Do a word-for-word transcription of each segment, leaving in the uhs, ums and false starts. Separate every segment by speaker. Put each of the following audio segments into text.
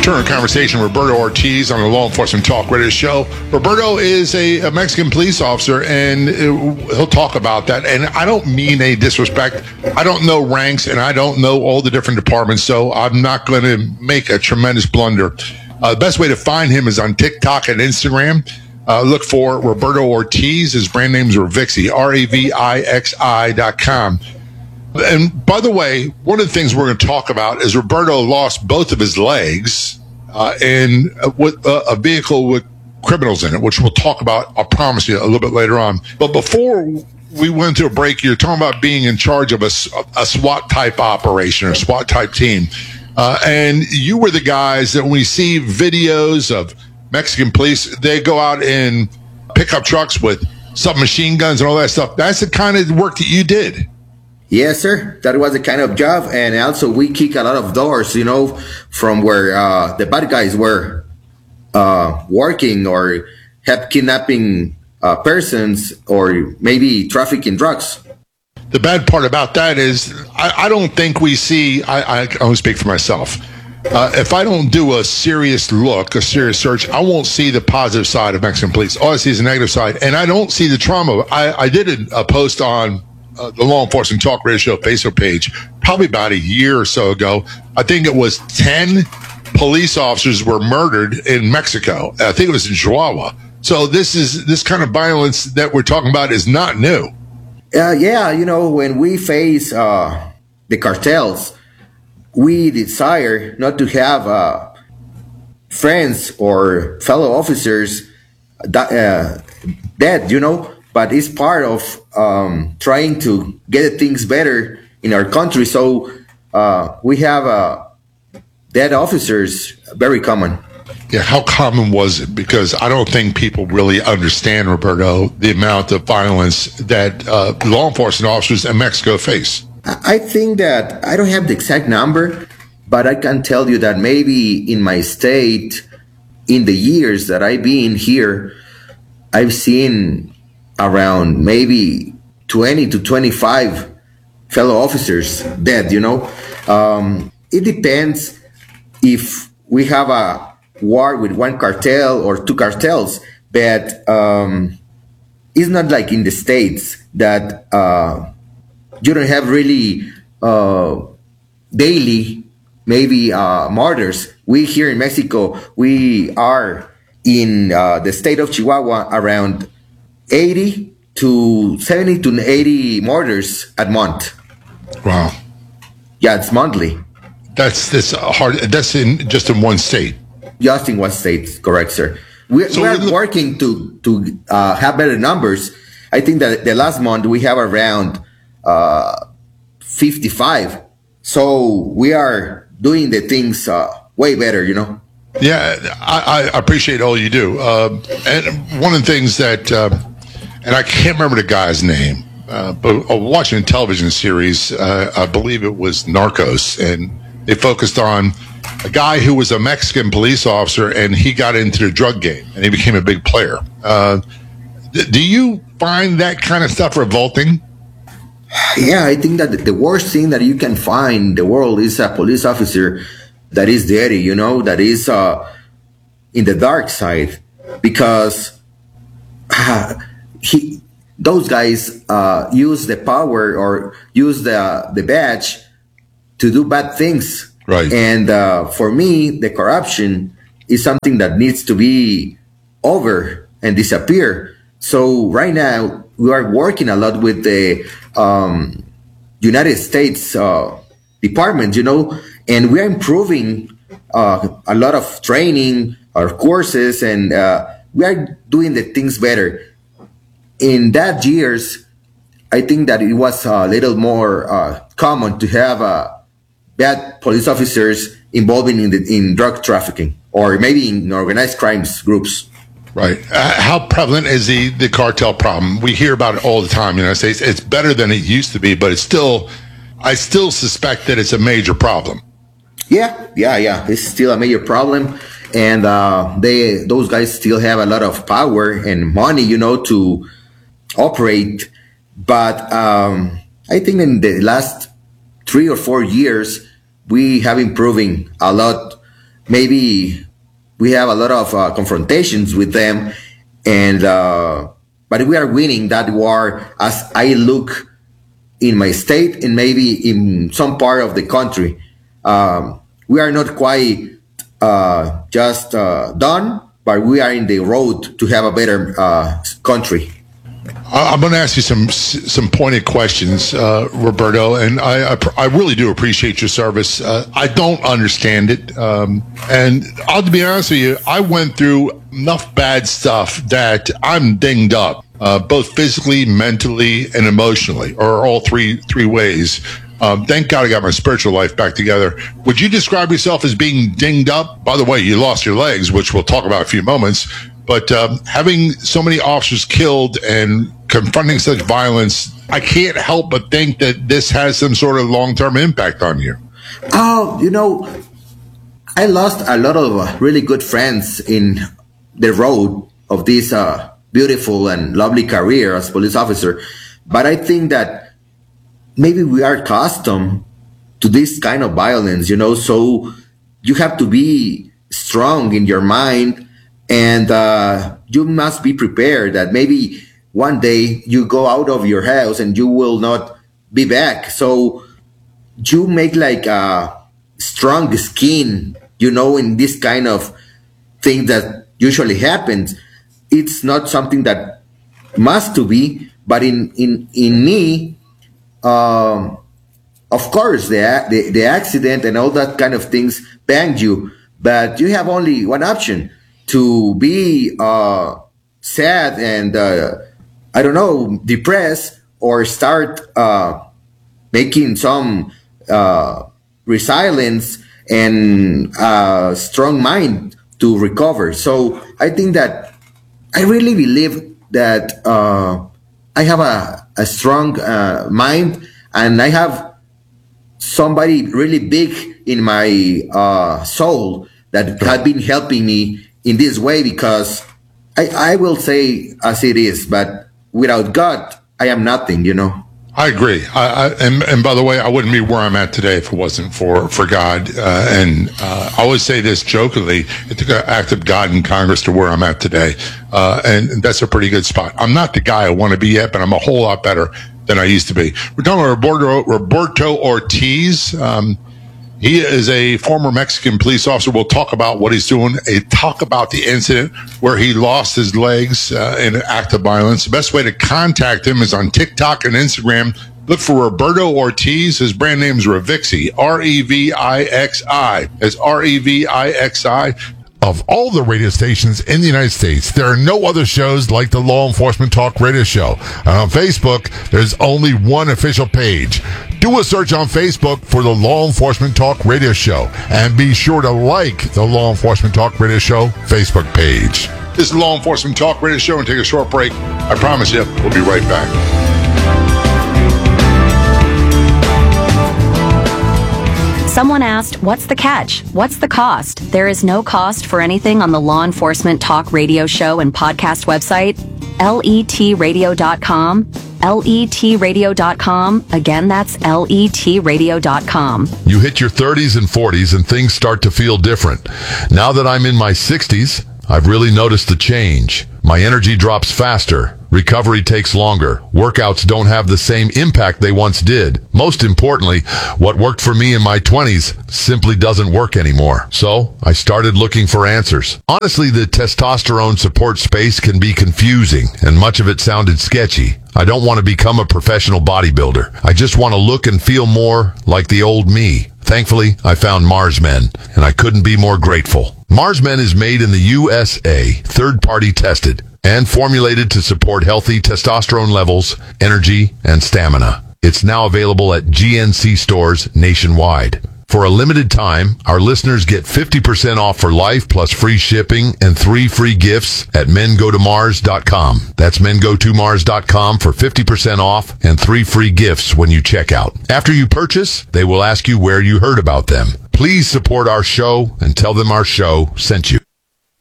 Speaker 1: return conversation with Roberto Ortiz on the Law Enforcement Talk Radio Show. Roberto is a, a Mexican police officer, and it, he'll talk about that. And I don't mean any disrespect. I don't know ranks, and I don't know all the different departments, so I'm not going to make a tremendous blunder. Uh, the best way to find him is on TikTok and Instagram. Uh, look for Roberto Ortiz. His brand names are Ravixi, R A V I X I dot com. And by the way, one of the things we're going to talk about is Roberto lost both of his legs uh, in uh, with uh, a vehicle with criminals in it, which we'll talk about, I promise you, a little bit later on. But before we went to a break, you're talking about being in charge of a, a SWAT-type operation or SWAT-type team. Uh, and you were the guys that when we see videos of Mexican police, they go out in pickup trucks with submachine guns and all that stuff. That's the kind of work that you did.
Speaker 2: Yes, sir. That was the kind of job. And also we kick a lot of doors, you know, from where uh, the bad guys were uh, working or have kidnapping uh, persons or maybe trafficking drugs.
Speaker 1: The bad part about that is I, I don't think we see, I, I don't speak for myself. Uh, if I don't do a serious look, a serious search, I won't see the positive side of Mexican police. All I see is the negative side. And I don't see the trauma. I, I did a, a post on Uh, the Law Enforcement Talk Radio Show Facebook page, probably about a year or so ago. I think it was ten police officers were murdered in Mexico. I think it was in Chihuahua. So this is this kind of violence that we're talking about is not new.
Speaker 2: Uh, yeah, you know, when we face uh, the cartels, we desire not to have uh, friends or fellow officers that, uh, dead, you know. But it's part of um, trying to get things better in our country. So uh, we have uh, dead officers, very common.
Speaker 1: Yeah, how common was it? Because I don't think people really understand, Roberto, the amount of violence that uh, law enforcement officers in Mexico face.
Speaker 2: I think that I don't have the exact number, but I can tell you that maybe in my state, in the years that I've been here, I've seen around maybe twenty to twenty-five fellow officers dead, you know. Um, it depends if we have a war with one cartel or two cartels, but um, it's not like in the States that uh, you don't have really uh, daily maybe uh, murders. We here in Mexico, we are in uh, the state of Chihuahua around eighty to seventy to eighty murders a month.
Speaker 1: Wow.
Speaker 2: Yeah, it's monthly.
Speaker 1: That's this hard. That's in just in one state.
Speaker 2: Just in one state, correct, sir. We're, so we're working to to uh, have better numbers. I think that the last month we have around uh, fifty-five. So we are doing the things uh, way better, you know.
Speaker 1: Yeah, I, I appreciate all you do. Uh, and one of the things that. Uh, And I can't remember the guy's name, uh, but I was watching a television series, uh, I believe it was Narcos, and they focused on a guy who was a Mexican police officer, and he got into the drug game, and he became a big player. Uh, th- do you find that kind of stuff revolting?
Speaker 2: Yeah, I think that the worst thing that you can find in the world is a police officer that is dirty, you know, that is uh, in the dark side, because uh, He, those guys uh, use the power or use the the badge to do bad things.
Speaker 1: Right.
Speaker 2: And uh, for me, the corruption is something that needs to be over and disappear. So right now, we are working a lot with the um, United States uh, Department, you know, and we are improving uh, a lot of training, our courses, and uh, we are doing the things better. In that years, I think that it was a little more uh, common to have uh, bad police officers involved in the, in drug trafficking or maybe in organized crimes groups.
Speaker 1: Right. Uh, how prevalent is the, the cartel problem? We hear about it all the time in the United States. It's better than it used to be, but it's still, I still suspect that it's a major problem.
Speaker 2: Yeah, yeah, yeah. It's still a major problem. And uh, they those guys still have a lot of power and money, you know, to operate. But um, I think in the last three or four years, we have improving a lot maybe we have a lot of uh, confrontations with them, and uh, but we are winning that war as I look in my state and maybe in some part of the country. Um, we are not quite uh, just uh, done, but we are in the road to have a better uh, country.
Speaker 1: I'm going to ask you some some pointed questions, uh, Roberto, and I, I I really do appreciate your service. Uh, I don't understand it, um, and I'll be honest with you, I went through enough bad stuff that I'm dinged up, uh, both physically, mentally, and emotionally, or all three three ways. Um, thank God I got my spiritual life back together. Would you describe yourself as being dinged up? By the way, you lost your legs, which we'll talk about in a few moments. But um, having so many officers killed and confronting such violence, I can't help but think that this has some sort of long-term impact on you.
Speaker 2: Oh, you know, I lost a lot of uh, really good friends in the road of this uh, beautiful and lovely career as police officer. But I think that maybe we are accustomed to this kind of violence, you know, so you have to be strong in your mind. And uh, you must be prepared that maybe one day you go out of your house and you will not be back. So you make like a strong skin, you know, in this kind of thing that usually happens. It's not something that must to be, but in in in me, um, of course, the, the the accident and all that kind of things banged you, but you have only one option. To be uh, sad and, uh, I don't know, depressed, or start uh, making some uh, resilience and uh, strong mind to recover. So I think that I really believe that uh, I have a, a strong uh, mind, and I have somebody really big in my uh, soul that had been helping me in this way, because I, I will say as it is, but without God, I am nothing, you know.
Speaker 1: I agree. I, I, and, and by the way, I wouldn't be where I'm at today if it wasn't for, for God. Uh, and uh, I always say this jokingly, it took an act of God in Congress to where I'm at today. Uh, and that's a pretty good spot. I'm not the guy I want to be yet, but I'm a whole lot better than I used to be. We're talking about Roberto, Roberto Ortiz. Um, He is a former Mexican police officer. We'll talk about what he's doing, a talk about the incident where he lost his legs uh, in an act of violence. The best way to contact him is on TikTok and Instagram. Look for Roberto Ortiz. His brand name is Revixi, R E V I X I. It's R E V I X I. Of all the radio stations in the United States, there are no other shows like the Law Enforcement Talk Radio Show. And on Facebook, there's only one official page. Do a search on Facebook for the Law Enforcement Talk Radio Show, and be sure to like the Law Enforcement Talk Radio Show Facebook page. This is the Law Enforcement Talk Radio Show, and take a short break. I promise you, we'll be right back.
Speaker 3: Someone asked, what's the catch? What's the cost? There is no cost for anything on the Law Enforcement Talk Radio Show and podcast website, L E T radio dot com. L E T radio dot com. Again, that's L E T radio dot com.
Speaker 4: You hit your thirties and forties and things start to feel different. Now that I'm in my sixties, I've really noticed the change. My energy drops faster. Recovery takes longer. Workouts don't have the same impact they once did. Most importantly, what worked for me in my twenties simply doesn't work anymore. So I started looking for answers. Honestly, the testosterone support space can be confusing, and much of it sounded sketchy. I don't want to become a professional bodybuilder. I just want to look and feel more like the old me. Thankfully, I found Mars Men, and I couldn't be more grateful. Mars Men is made in the U S A, third-party tested, and formulated to support healthy testosterone levels, energy, and stamina. It's now available at G N C stores nationwide. For a limited time, our listeners get fifty percent off for life plus free shipping and three free gifts at men go to mars dot com. That's men go to mars dot com for fifty percent off and three free gifts when you check out. After you purchase, they will ask you where you heard about them. Please support our show and tell them our show sent you.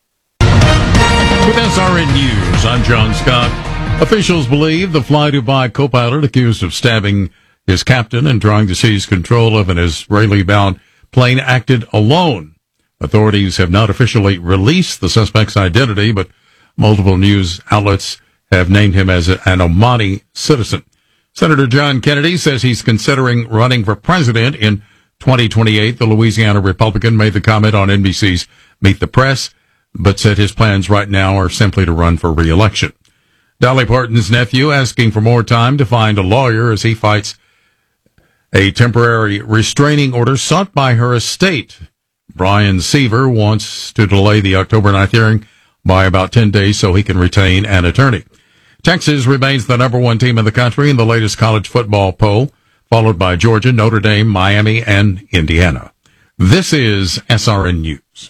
Speaker 5: With S R N News, I'm John Scott. Officials believe the Fly Dubai co-pilot accused of stabbing his captain and trying to seize control of an Israeli-bound plane acted alone. Authorities have not officially released the suspect's identity, but multiple news outlets have named him as a, an Omani citizen. Senator John Kennedy says he's considering running for president in twenty twenty-eight. The Louisiana Republican made the comment on N B C's Meet the Press, but said his plans right now are simply to run for re-election. Dolly Parton's nephew asking for more time to find a lawyer as he fights a temporary restraining order sought by her estate. Brian Seaver wants to delay the October ninth hearing by about ten days so he can retain an attorney. Texas remains the number one team in the country in the latest college football poll, followed by Georgia, Notre Dame, Miami, and Indiana. This is S R N News.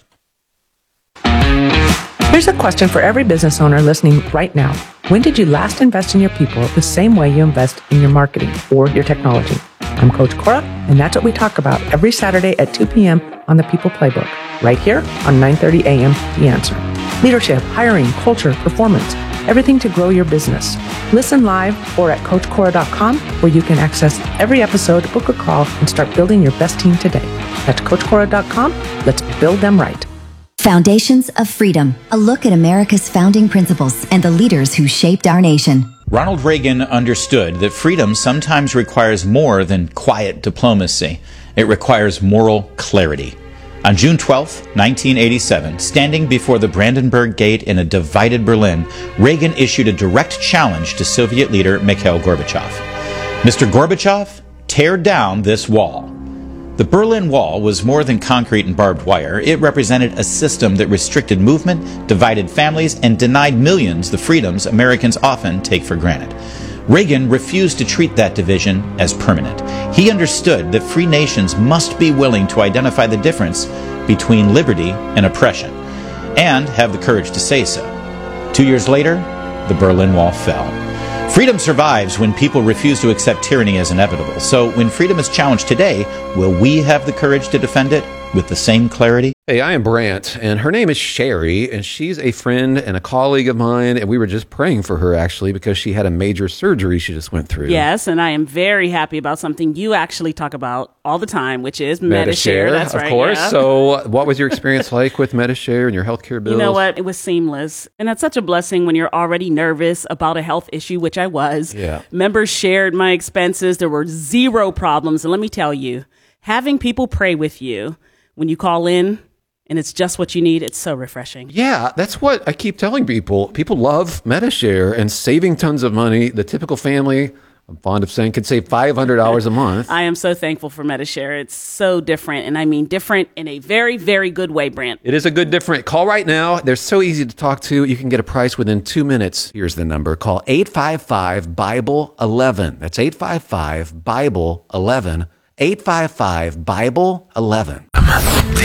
Speaker 6: Here's a question for every business owner listening right now. When did you last invest in your people the same way you invest in your marketing or your technology? I'm Coach Cora, and that's what we talk about every Saturday at two p.m. on the People Playbook, right here on nine thirty a.m. The Answer. Leadership, hiring, culture, performance, everything to grow your business. Listen live or at coach cora dot com, where you can access every episode, book a call, and start building your best team today. That's coach cora dot com. Let's build them right.
Speaker 7: Foundations of Freedom, a look at America's founding principles and the leaders who shaped our nation.
Speaker 8: Ronald Reagan understood that freedom sometimes requires more than quiet diplomacy. It requires moral clarity. On June twelfth, nineteen eighty-seven, standing before the Brandenburg Gate in a divided Berlin, Reagan issued a direct challenge to Soviet leader Mikhail Gorbachev. Mister Gorbachev, tear down this wall. The Berlin Wall was more than concrete and barbed wire. It represented a system that restricted movement, divided families, and denied millions the freedoms Americans often take for granted. Reagan refused to treat that division as permanent. He understood that free nations must be willing to identify the difference between liberty and oppression, and have the courage to say so. Two years later, the Berlin Wall fell. Freedom survives when people refuse to accept tyranny as inevitable. So when freedom is challenged today, will we have the courage to defend it with the same clarity?
Speaker 9: Hey, I am Brant, and her name is Sherry, and she's a friend and a colleague of mine, and we were just praying for her, actually, because she had a major surgery she just went through.
Speaker 10: Yes, and I am very happy about something you actually talk about all the time, which is Medi-Share. That's
Speaker 9: of
Speaker 10: right,
Speaker 9: course.
Speaker 10: yeah.
Speaker 9: So what was your experience like with Medi-Share and your healthcare bills?
Speaker 10: You know what? It was seamless. And that's such a blessing when you're already nervous about a health issue, which I was.
Speaker 9: Yeah.
Speaker 10: Members shared my expenses. There were zero problems. And let me tell you, having people pray with you when you call in, and it's just what you need, it's so refreshing.
Speaker 9: Yeah, that's what I keep telling people. People love Medi-Share and saving tons of money. The typical family, I'm fond of saying, could save five hundred dollars a month.
Speaker 10: I am so thankful for Medi-Share. It's so different, and I mean different in a very, very good way, Brant.
Speaker 9: It is a good different. Call right now. They're so easy to talk to. You can get a price within two minutes. Here's the number. Call eight five five, Bible eleven. That's eight five five, Bible eleven. eight five five, Bible eleven.